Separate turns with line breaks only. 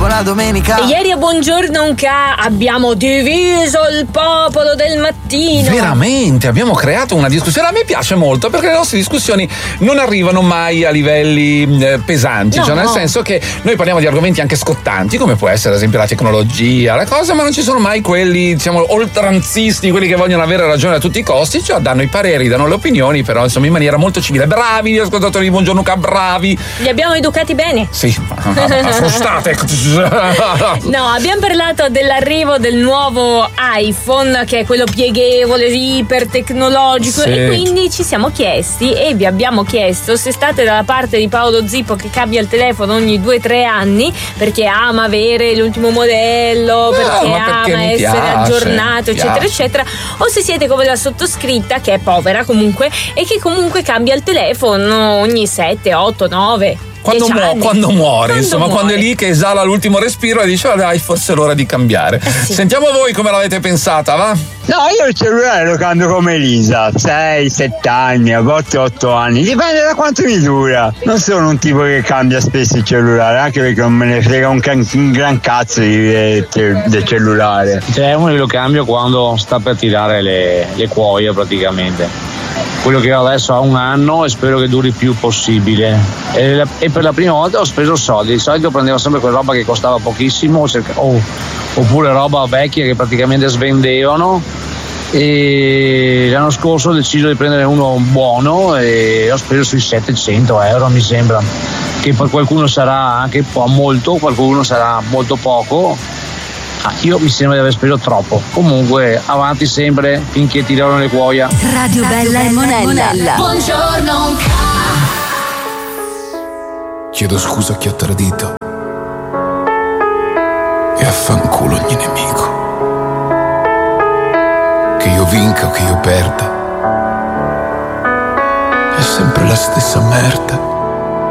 buona domenica.
E ieri a Buongiorno Unca abbiamo diviso il popolo del mattino.
Veramente, abbiamo creato una discussione. A me piace molto perché le nostre discussioni non arrivano mai a livelli pesanti,
No.
cioè nel senso che noi parliamo di argomenti anche scottanti, come può essere ad esempio la tecnologia, la cosa, ma non ci sono mai quelli, diciamo, oltranzisti, quelli che vogliono avere ragione a tutti i costi, cioè danno i pareri, danno le opinioni, però insomma in maniera molto civile. Bravi gli ascoltatori di Buongiorno Unca, bravi.
Li abbiamo educati bene.
Sì, frustate.
No, abbiamo parlato dell'arrivo del nuovo iPhone, che è quello pieghevole, iper tecnologico,
Sì.
e quindi ci siamo chiesti e vi abbiamo chiesto se state dalla parte di Paolo Zippo, che cambia il telefono ogni 2-3 anni perché ama avere l'ultimo modello, perché
ma perché
ama
mi
essere
piace,
aggiornato,
mi
eccetera
piace.
eccetera, o se siete come la sottoscritta, che è povera comunque e che comunque cambia il telefono ogni 7, 8, 9
Quando,
10 anni.
quando muore, insomma,
muore.
quando è lì che esala l'ultimo respiro e dice: dai, forse è l'ora di cambiare.
sì.
Sentiamo voi come l'avete pensata, va?
No, io il cellulare lo cambio come Elisa, 6, 7 anni, a volte 8 anni, dipende da quanto mi dura. Non sono un tipo che cambia spesso il cellulare, anche perché non me ne frega un gran cazzo del cellulare.
C'è uno che lo cambio quando sta per tirare le cuoie praticamente. Quello che ho adesso ha 1 anno e spero che duri il più possibile. E per la prima volta ho speso soldi. Di solito prendevo sempre quella roba che costava pochissimo, oppure roba vecchia che praticamente svendevano. E l'anno scorso ho deciso di prendere uno buono e ho speso sui 700 euro, mi sembra. Che per qualcuno sarà anche molto, qualcuno sarà molto poco. Io mi sembra di aver speso troppo. Comunque avanti sempre finché tirano le cuoia.
Radio Bella e Monella.
Buongiorno.
Chiedo scusa a chi ha tradito e affanculo ogni nemico. Che io vinca o che io perda, è sempre la stessa merda.